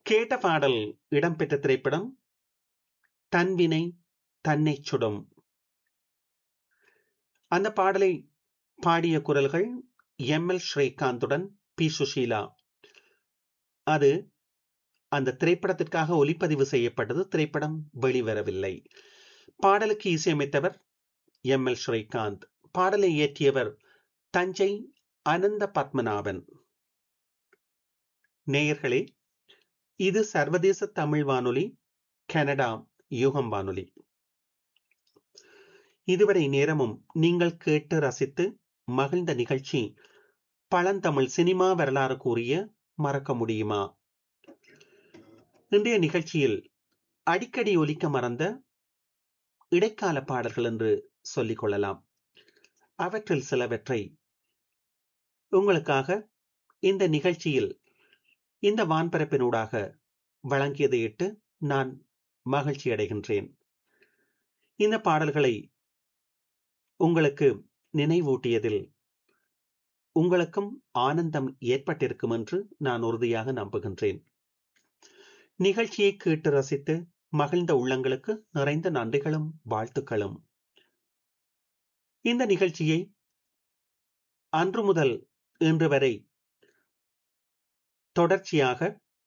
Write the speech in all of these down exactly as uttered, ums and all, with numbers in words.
கேட்ட பாடல் இடம்பெற்ற திரைப்படம் தன்வினை தன்னைச் சுடும். அந்த பாடலை பாடிய குரல்கள் எம் எல் ஸ்ரீகாந்துடன் பி சுஷீலா. அது அந்த திரைப்படத்திற்காக ஒலிப்பதிவு செய்யப்பட்டது. திரைப்படம் வெளிவரவில்லை. பாடலுக்கு இசையமைத்தவர் எம் எல் ஸ்ரீகாந்த். பாடலை இயற்றியவர் தஞ்சை அனந்த பத்மநாபன். நேயர்களே, இது சர்வதேச தமிழ் வானொலி, கனடா யுகம் வானொலி. இதுவரை நேரமும் நீங்கள் கேட்டு ரசித்து மகிழ்ந்த நிகழ்ச்சி பழந்தமிழ் சினிமா வரலாறு கூறிய மறக்க முடியுமா. இன்றைய நிகழ்ச்சியில் அடிக்கடி ஒலிக்க மறந்த இடைக்கால பாடல்கள் என்று சொல்லிக் கொள்ளலாம். அவற்றில் சிலவற்றை உங்களுக்காக இந்த நிகழ்ச்சியில் இந்த வான்பரப்பினூடாக வழங்கியதையிட்டு நான் மகிழ்ச்சி அடைகின்றேன். இந்த பாடல்களை உங்களுக்கு நினைவூட்டியதில் உங்களுக்கும் ஆனந்தம் ஏற்பட்டிருக்கும் என்று நான் உறுதியாக நம்புகின்றேன். நிகழ்ச்சியை கேட்டு ரசித்து மகிழ்ந்த உள்ளங்களுக்கு நிறைந்த நன்றிகளும் வாழ்த்துக்களும். இந்த நிகழ்ச்சியை அன்று முதல் இன்று வரை தொடர்ச்சியாக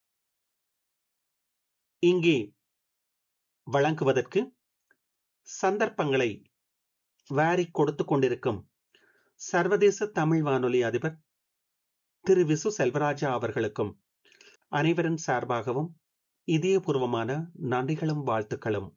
இங்கே வழங்குவதற்கு சந்தர்ப்பங்களை வாரிக் கொடுத்து கொண்டிருக்கும் சர்வதேச தமிழ் வானொலி அதிபர் திரு விசு செல்வராஜா அவர்களுக்கும் அனைவரின் சார்பாகவும் இதயபூர்வமான நன்றிகளும் வாழ்த்துக்களும்.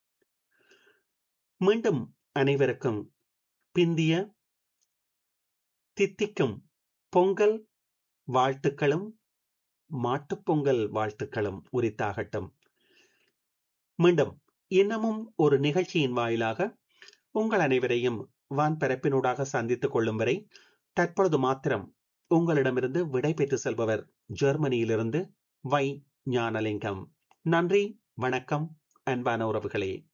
மீண்டும் அனைவருக்கும் பிந்திய தித்திக்கும் பொங்கல் வாழ்த்துக்களும் மாட்டுப்பொங்கல் வாழ்த்துக்களும் உரித்தாகட்டும். மீண்டும் இன்னமும் ஒரு நிகழ்ச்சியின் வாயிலாக உங்கள் அனைவரையும் வான்பரப்பினூடாக சந்தித்துக் கொள்ளும் வரை தற்பொழுது மாத்திரம் உங்களிடமிருந்து விடை பெற்று செல்பவர் ஜெர்மனியிலிருந்து வை ஞானலிங்கம். நன்றி, வணக்கம், அன்பான உறவுகளே.